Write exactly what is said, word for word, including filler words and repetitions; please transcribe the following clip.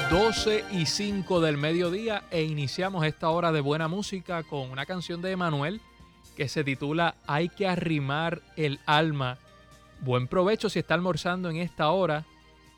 doce y cinco del mediodía e iniciamos esta hora de buena música con una canción de Emanuel que se titula Hay que arrimar el alma. Buen provecho si está almorzando en esta hora